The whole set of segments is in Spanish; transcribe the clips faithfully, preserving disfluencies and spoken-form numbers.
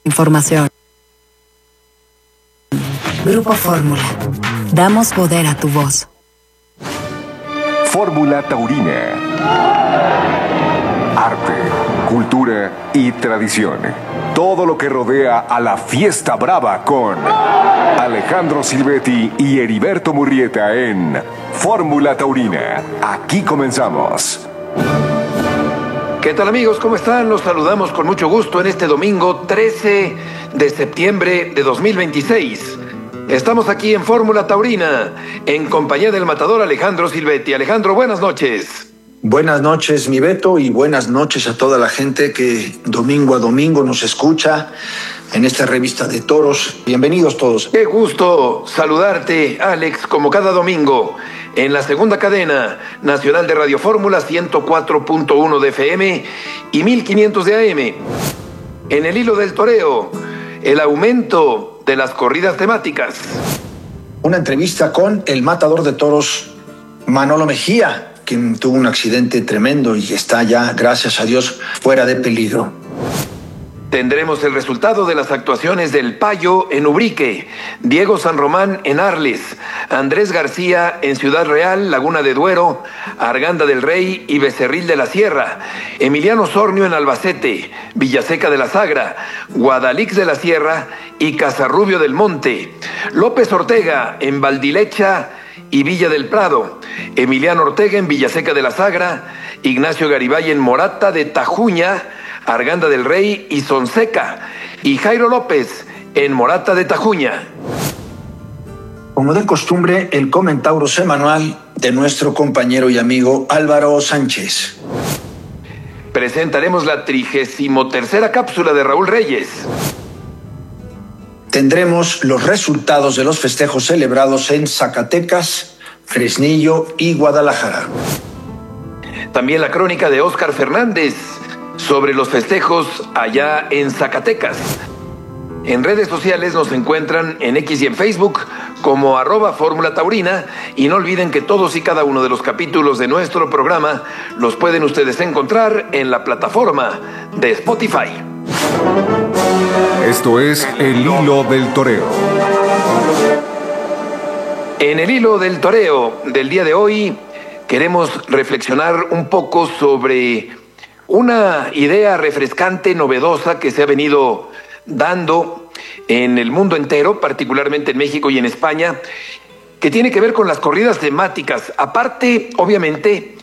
Información. Grupo Fórmula. Damos poder a tu voz. Fórmula Taurina. Arte, cultura y tradición. Todo lo que rodea a la fiesta brava con Alejandro Silvetti y Heriberto Murrieta en Fórmula Taurina. Aquí comenzamos. ¿Qué tal, amigos? ¿Cómo están? Los saludamos con mucho gusto en este domingo trece de septiembre de dos mil veintiséis. Estamos aquí en Fórmula Taurina, en compañía del matador Alejandro Silvetti. Alejandro, buenas noches. Buenas noches, mi Beto, y buenas noches a toda la gente que domingo a domingo nos escucha en esta revista de toros. Bienvenidos todos. Qué gusto saludarte, Alex, como cada domingo, en la segunda cadena nacional de Radio Fórmula, ciento cuatro punto uno de F M y mil quinientos de A M. En el hilo del toreo, el aumento de las corridas temáticas. Una entrevista con el matador de toros Manolo Mejía, quien tuvo un accidente tremendo y está ya, gracias a Dios, fuera de peligro. Tendremos el resultado de las actuaciones del Payo en Ubrique, Diego San Román en Arles, Andrés García en Ciudad Real, Laguna de Duero, Arganda del Rey y Becerril de la Sierra, Emiliano Sornio en Albacete, Villaseca de la Sagra, Guadalix de la Sierra y Casarrubio del Monte, López Ortega en Valdilecha y Villa del Prado, Emiliano Ortega en Villaseca de la Sagra, Ignacio Garibay en Morata de Tajuña, Arganda del Rey y Sonseca, y Jairo López en Morata de Tajuña. Como de costumbre, el comentario semanal de nuestro compañero y amigo Álvaro Sánchez. Presentaremos la trigésimo tercera cápsula de Raúl Reyes. Tendremos los resultados de los festejos celebrados en Zacatecas, Fresnillo y Guadalajara. También la crónica de Óscar Fernández sobre los festejos allá en Zacatecas. En redes sociales nos encuentran en X y en Facebook como arroba Fórmula Taurina, y no olviden que todos y cada uno de los capítulos de nuestro programa los pueden ustedes encontrar en la plataforma de Spotify. Esto es El Hilo del Toreo. En el hilo del toreo del día de hoy queremos reflexionar un poco sobre una idea refrescante, novedosa, que se ha venido dando en el mundo entero, particularmente en México y en España, que tiene que ver con las corridas temáticas. Aparte, obviamente,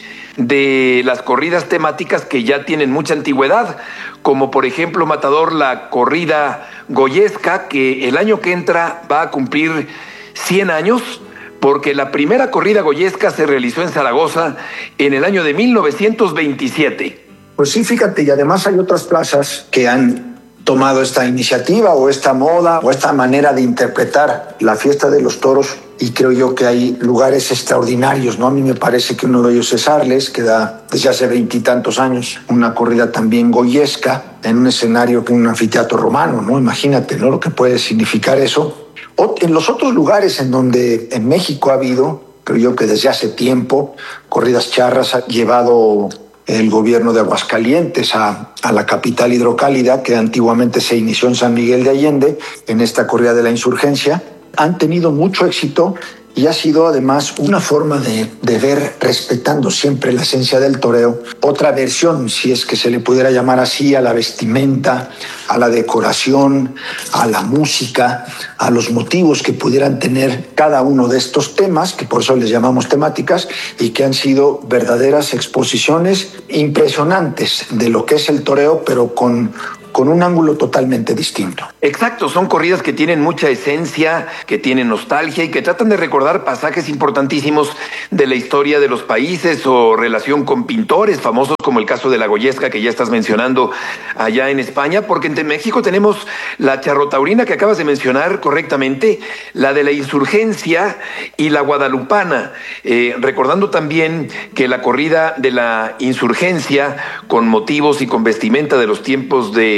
de las corridas temáticas que ya tienen mucha antigüedad, como por ejemplo, matador, la corrida goyesca, que el año que entra va a cumplir cien años, porque la primera corrida goyesca se realizó en Zaragoza en el año de mil novecientos veintisiete. Pues sí, fíjate, y además hay otras plazas que han tomado esta iniciativa o esta moda o esta manera de interpretar la fiesta de los toros, y creo yo que hay lugares extraordinarios, ¿no? A mí me parece que uno de ellos es Arles, que da desde hace veintitantos años una corrida también goyesca en un escenario que un anfiteatro romano, ¿no? Imagínate, ¿no? Lo que puede significar eso. O en los otros lugares en donde en México ha habido, creo yo que desde hace tiempo, corridas charras, ha llevado el gobierno de Aguascalientes a, a la capital hidrocálida, que antiguamente se inició en San Miguel de Allende, en esta corrida de la insurgencia. Han tenido mucho éxito y ha sido además una forma de, de ver, respetando siempre la esencia del toreo, otra versión, si es que se le pudiera llamar así, a la vestimenta, a la decoración, a la música, a los motivos que pudieran tener cada uno de estos temas, que por eso les llamamos temáticas, y que han sido verdaderas exposiciones impresionantes de lo que es el toreo, pero con con un ángulo totalmente distinto. Exacto, son corridas que tienen mucha esencia, que tienen nostalgia y que tratan de recordar pasajes importantísimos de la historia de los países o relación con pintores famosos, como el caso de la goyesca que ya estás mencionando allá en España, porque en México tenemos la charrotaurina que acabas de mencionar correctamente, la de la insurgencia y la guadalupana, eh, recordando también que la corrida de la insurgencia, con motivos y con vestimenta de los tiempos de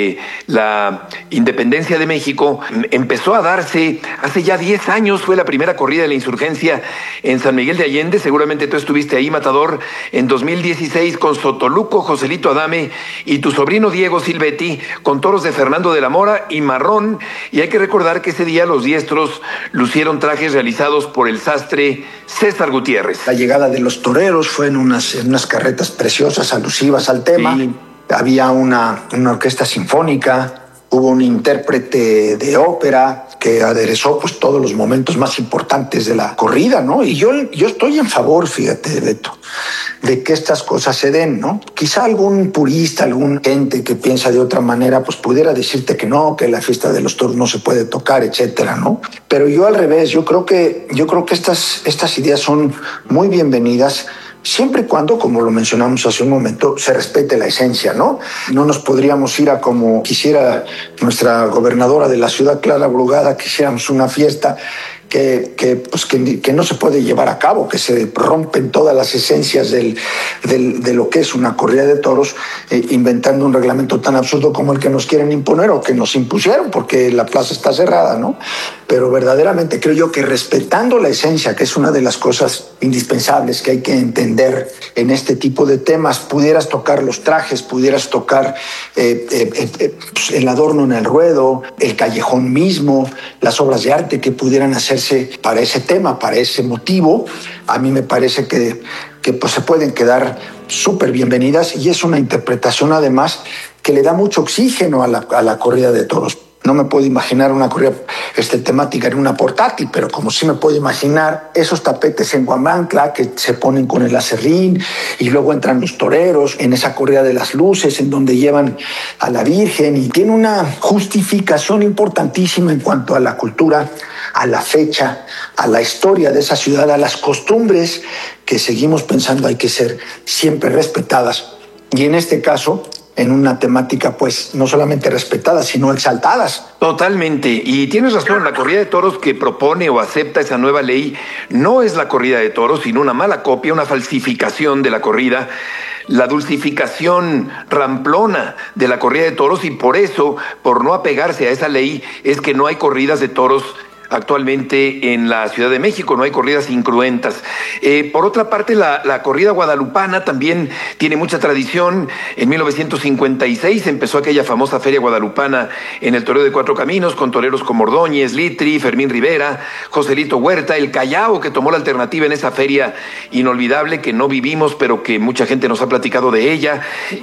de la independencia de México empezó a darse hace ya diez años. Fue la primera corrida de la insurgencia en San Miguel de Allende. Seguramente tú estuviste ahí, Matador, en dos mil dieciséis con Sotoluco, Joselito Adame y tu sobrino Diego Silvetti, con toros de Fernando de la Mora y Marrón. Y hay que recordar que ese día los diestros lucieron trajes realizados por el sastre César Gutiérrez. La llegada de los toreros fue en unas, en unas carretas preciosas, alusivas al tema. Sí. Había una, una orquesta sinfónica, hubo un intérprete de ópera que aderezó pues todos los momentos más importantes de la corrida, ¿no? Y yo, yo estoy en favor, fíjate, Beto, de que estas cosas se den, ¿no? Quizá algún purista, algún gente que piensa de otra manera, pues pudiera decirte que no, que la fiesta de los toros no se puede tocar, etcétera, ¿no? Pero yo al revés, yo creo que, yo creo que estas, estas ideas son muy bienvenidas, siempre y cuando, como lo mencionamos hace un momento, se respete la esencia, ¿no? No nos podríamos ir a como quisiera nuestra gobernadora de la ciudad, Clara Brugada, quisiéramos una fiesta que, que, pues que, que no se puede llevar a cabo, que se rompen todas las esencias del, del, de lo que es una corrida de toros, eh, inventando un reglamento tan absurdo como el que nos quieren imponer o que nos impusieron, porque la plaza está cerrada, ¿no? Pero verdaderamente creo yo que respetando la esencia, que es una de las cosas indispensables que hay que entender en este tipo de temas, pudieras tocar los trajes, pudieras tocar eh, eh, eh, pues el adorno en el ruedo, el callejón mismo, las obras de arte que pudieran hacerse para ese tema, para ese motivo. A mí me parece que, que pues se pueden quedar súper bienvenidas, y es una interpretación además que le da mucho oxígeno a la, a la corrida de toros. No me puedo imaginar una corrida este, temática en una portátil, pero como sí me puedo imaginar esos tapetes en Guamantla que se ponen con el acerrín, y luego entran los toreros en esa corrida de las luces en donde llevan a la Virgen, y tiene una justificación importantísima en cuanto a la cultura, a la fecha, a la historia de esa ciudad, a las costumbres que seguimos pensando hay que ser siempre respetadas. Y en este caso, en una temática pues no solamente respetadas, sino exaltadas. Totalmente, y tienes razón, la corrida de toros que propone o acepta esa nueva ley no es la corrida de toros, sino una mala copia, una falsificación de la corrida, la dulcificación ramplona de la corrida de toros, y por eso, por no apegarse a esa ley, es que no hay corridas de toros actualmente en la Ciudad de México, no hay corridas incruentas. Eh, por otra parte, la, la corrida guadalupana también tiene mucha tradición. En mil novecientos cincuenta y seis empezó aquella famosa feria guadalupana en el Toreo de Cuatro Caminos, con toreros como Ordóñez, Litri, Fermín Rivera, Joselito Huerta, el Callao, que tomó la alternativa en esa feria inolvidable que no vivimos, pero que mucha gente nos ha platicado de ella.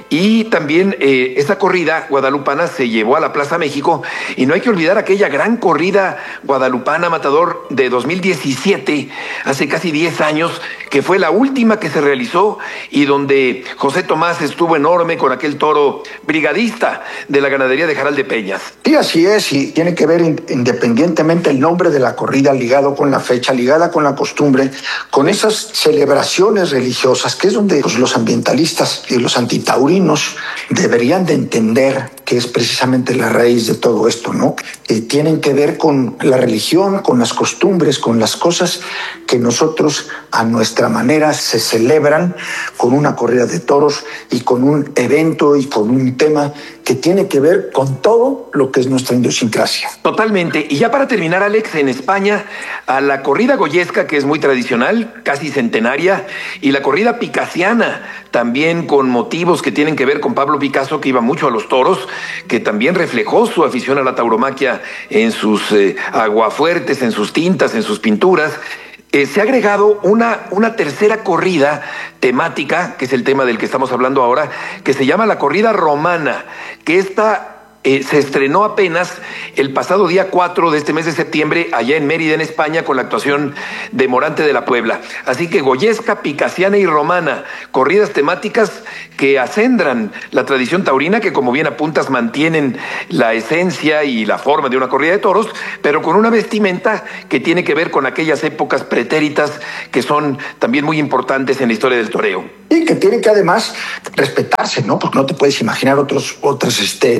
Y también eh, esta corrida guadalupana se llevó a la Plaza México, y no hay que olvidar aquella gran corrida guadalupana, Matador, de dos mil diecisiete, hace casi diez años, que fue la última que se realizó, y donde José Tomás estuvo enorme con aquel toro brigadista de la ganadería de Jaral de Peñas. Sí, así es, y tiene que ver independientemente el nombre de la corrida, ligado con la fecha, ligada con la costumbre, con esas celebraciones religiosas, que es donde pues, los ambientalistas y los antitaurinos deberían de entender que es precisamente la raíz de todo esto, ¿no? Eh, tienen que ver con la religión, con las costumbres, con las cosas que nosotros a nuestra manera se celebran, con una corrida de toros y con un evento y con un tema que tiene que ver con todo lo que es nuestra idiosincrasia. Totalmente. Y ya para terminar, Alex, en España, a la corrida goyesca, que es muy tradicional, casi centenaria, y la corrida picasiana, también con motivos que tienen que ver con Pablo Picasso, que iba mucho a los toros, que también reflejó su afición a la tauromaquia en sus eh, aguafuertes, en sus tintas, en sus pinturas. Eh, se ha agregado una, una tercera corrida temática, que es el tema del que estamos hablando ahora, que se llama la corrida romana, que esta eh, se estrenó apenas el pasado día cuatro de este mes de septiembre allá en Mérida, en España, con la actuación de Morante de la Puebla. Así que goyesca, picasiana y romana, corridas temáticas que acendran la tradición taurina, que como bien apuntas mantienen la esencia y la forma de una corrida de toros, pero con una vestimenta que tiene que ver con aquellas épocas pretéritas que son también muy importantes en la historia del toreo. Y que tiene que además respetarse, ¿no? Porque no te puedes imaginar otros, otras este, temáticas.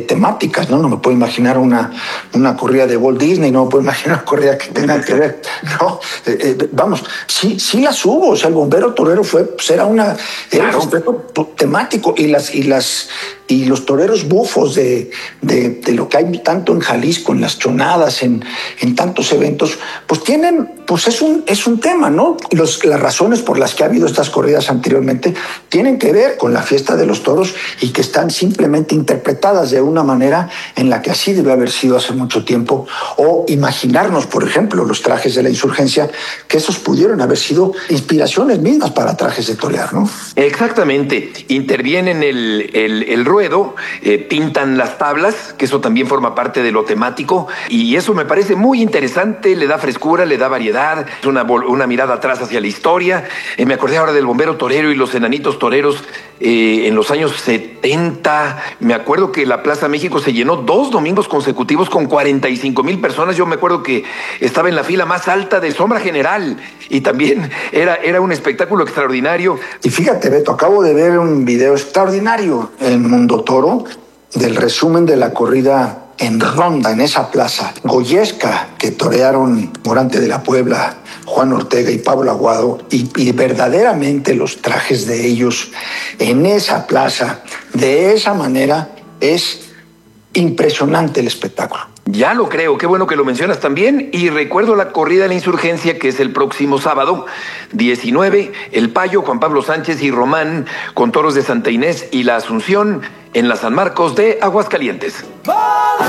románticas, ¿no? No me puedo imaginar una, una corrida de Walt Disney, no me puedo imaginar una corrida que tenga que ver, ¿no? Eh, eh, vamos, sí, sí las hubo, o sea, el bombero torero fue, pues era una, era claro. un respeto temático, y las, y las, y los toreros bufos de, de, de lo que hay tanto en Jalisco, en las chonadas, en, en tantos eventos, pues tienen, pues es un, es un tema, ¿no? Los, las razones por las que ha habido estas corridas anteriormente tienen que ver con la fiesta de los toros y que están simplemente interpretadas de una manera en la que así debe haber sido hace mucho tiempo, o imaginarnos, por ejemplo, los trajes de la insurgencia, que esos pudieron haber sido inspiraciones mismas para trajes de torear, ¿no? Exactamente, intervienen el, el, el ruedo, eh, pintan las tablas, que eso también forma parte de lo temático, y eso me parece muy interesante, le da frescura, le da variedad, es una, una mirada atrás hacia la historia. Eh, me acordé ahora del bombero torero y los enanitos toreros eh, en los años setenta. Me acuerdo que la Plaza México se llenó dos domingos consecutivos con cuarenta y cinco mil personas. Yo me acuerdo que estaba en la fila más alta de Sombra General y también era, era un espectáculo extraordinario. Y fíjate, Beto, acabo de ver un video extraordinario en Mundo Toro del resumen de la corrida en ronda, en esa plaza goyesca que torearon Morante de la Puebla, Juan Ortega y Pablo Aguado, y, y verdaderamente los trajes de ellos en esa plaza, de esa manera, es impresionante el espectáculo. Ya lo creo, qué bueno que lo mencionas también. Y recuerdo la corrida de la insurgencia, que es el próximo sábado diecinueve, El Payo, Juan Pablo Sánchez y Román, con toros de Santa Inés y la Asunción en la San Marcos de Aguascalientes.